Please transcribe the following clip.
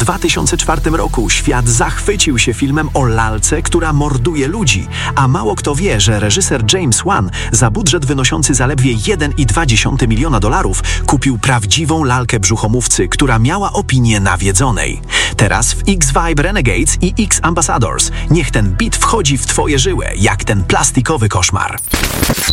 2004 roku świat zachwycił się filmem o lalce, która morduje ludzi, a mało kto wie, że reżyser James Wan za budżet wynoszący zaledwie $1,2 miliona kupił prawdziwą lalkę brzuchomówcy, która miała opinię nawiedzonej. Teraz w X-Vibe Renegades i X-Ambassadors niech ten beat wchodzi w twoje żyły, jak ten plastikowy koszmar.